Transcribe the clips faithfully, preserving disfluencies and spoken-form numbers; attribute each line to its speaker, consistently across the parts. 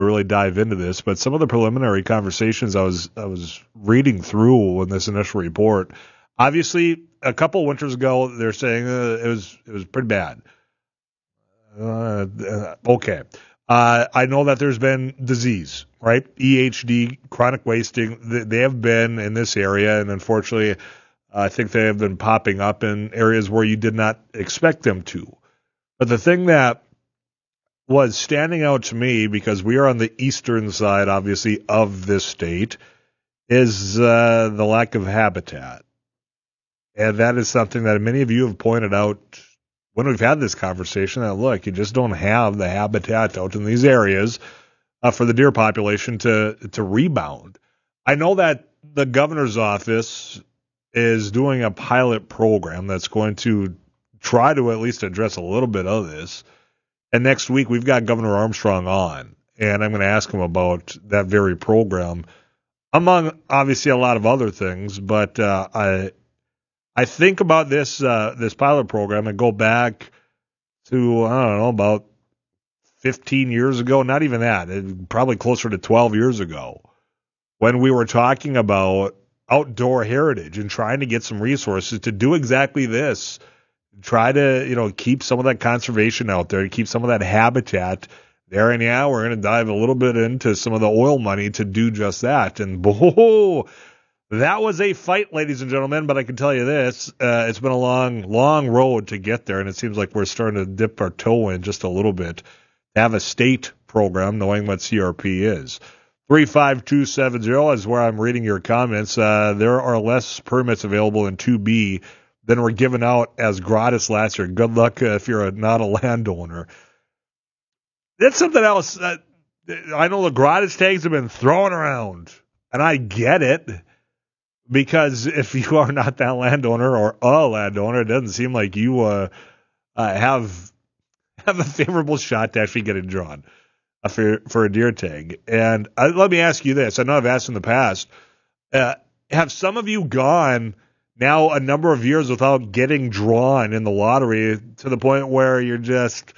Speaker 1: really dive into this, but some of the preliminary conversations I was I was reading through in this initial report, obviously a couple winters ago they're saying uh, it was it was pretty bad. Uh, okay, uh, I know that there's been disease, right? E H D, chronic wasting. They have been in this area, and unfortunately, I think they have been popping up in areas where you did not expect them to. But the thing that was standing out to me, because we are on the eastern side, obviously, of this state, is uh, the lack of habitat. And that is something that many of you have pointed out when we've had this conversation, that, look, you just don't have the habitat out in these areas uh, for the deer population to, to rebound. I know that the governor's office is doing a pilot program that's going to try to at least address a little bit of this. And next week, we've got Governor Armstrong on, and I'm going to ask him about that very program, among obviously a lot of other things. But uh, I I think about this uh, this pilot program and go back to, I don't know, about fifteen years ago, not even that, it, probably closer to twelve years ago, when we were talking about outdoor heritage and trying to get some resources to do exactly this. Try to, you know, keep some of that conservation out there, keep some of that habitat there. And yeah, we're going to dive a little bit into some of the oil money to do just that. And boy, that was a fight, ladies and gentlemen. But I can tell you this, uh, it's been a long, long road to get there. And it seems like we're starting to dip our toe in just a little bit to have a state program, knowing what C R P is. three five two seven zero is where I'm reading your comments. Uh, there are less permits available in two B than were given out as gratis last year. Good luck uh, if you're a, not a landowner. That's something else. Uh, I know the gratis tags have been thrown around, and I get it, because if you are not that landowner or a landowner, it doesn't seem like you uh, uh, have have a favorable shot to actually getting drawn uh, for, for a deer tag. And uh, let me ask you this. I know I've asked in the past, uh, have some of you gone now a number of years without getting drawn in the lottery to the point where you're just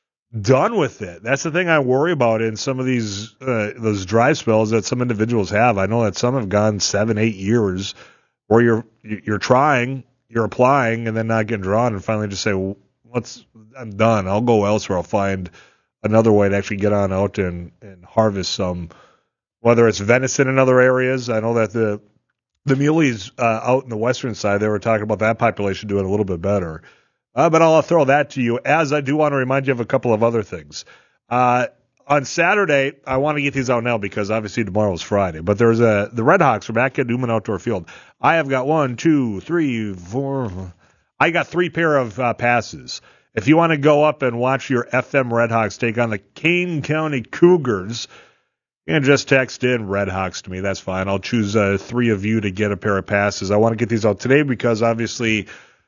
Speaker 1: done with it? That's the thing I worry about in some of these uh, those dry spells that some individuals have. I know that some have gone seven, eight years where you're you're trying, you're applying, and then not getting drawn, and finally just say, well, "What's I'm done. I'll go elsewhere. I'll find another way to actually get on out and and harvest some." Whether it's venison in other areas, I know that the The muleys uh, out in the western side, they were talking about that population doing a little bit better. Uh, but I'll throw that to you, as I do want to remind you of a couple of other things. Uh, on Saturday, I want to get these out now because obviously tomorrow is Friday. But there's a the Red Hawks are back at Newman Outdoor Field. I have got one, two, three, four. I got three pair of uh, passes. If you want to go up and watch your F M Red Hawks take on the Kane County Cougars, you can just text in Red Hawks to me. That's fine. I'll choose uh, three of you to get a pair of passes. I want to get these out today because obviously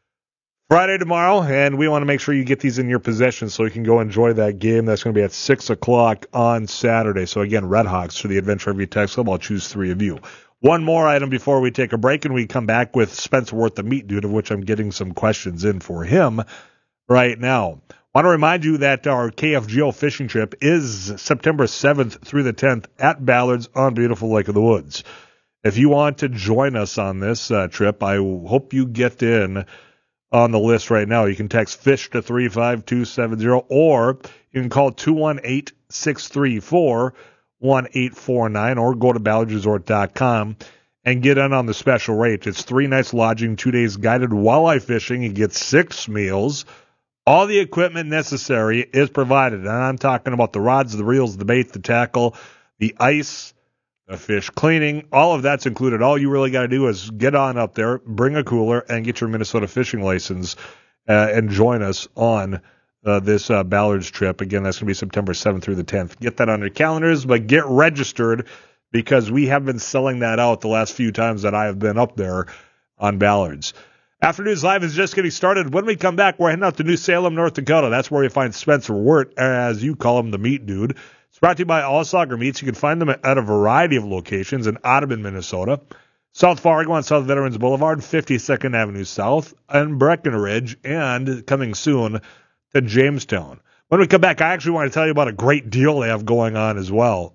Speaker 1: Friday tomorrow, and we want to make sure you get these in your possession so you can go enjoy that game. That's going to be at six o'clock on Saturday. So again, Red Hawks for the Adventure Review Text Club. I'll choose three of you. One more item before we take a break, and we come back with Spencer Worth, the Meat Dude, of which I'm getting some questions in for him right now. I want to remind you that our K F G O fishing trip is September seventh through the tenth at Ballards on beautiful Lake of the Woods. If you want to join us on this uh, trip, I hope you get in on the list right now. You can text FISH to three five two seven zero, or you can call two one eight, six three four, one eight four nine, or go to ballards resort dot com and get in on the special rate. It's three nights lodging, two days guided walleye fishing. You get six meals. All the equipment necessary is provided, and I'm talking about the rods, the reels, the bait, the tackle, the ice, the fish cleaning. All of that's included. All you really got to do is get on up there, bring a cooler, and get your Minnesota fishing license uh, and join us on uh, this uh, Ballards trip. Again, that's going to be September seventh through the tenth. Get that on your calendars, but get registered because we have been selling that out the last few times that I have been up there on Ballards. Afternoons Live is just getting started. When we come back, we're heading out to New Salem, North Dakota. That's where you find Spencer Wirt, as you call him, the Meat Dude. It's brought to you by All Sager Meats. You can find them at a variety of locations in Audubon, Minnesota, South Fargo on South Veterans Boulevard, fifty-second Avenue South, and Breckenridge, and coming soon to Jamestown. When we come back, I actually want to tell you about a great deal they have going on as well.